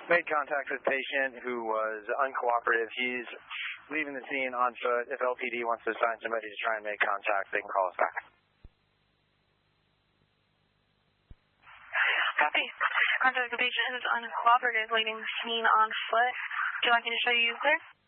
Made contact with patient who was uncooperative. He's leaving the scene on foot. If LPD wants to assign somebody to try and make contact, they can call us back. Copy. Contact the patient who's uncooperative, leaving the scene on foot. Would you like me to show you, sir?